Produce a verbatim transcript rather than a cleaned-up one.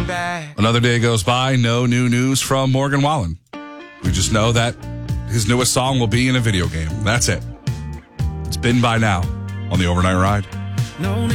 back. Another day goes by, no new news from Morgan Wallen. We just know that his newest song will be in a video game. That's it. It's been by now on the Overnight Ride. No need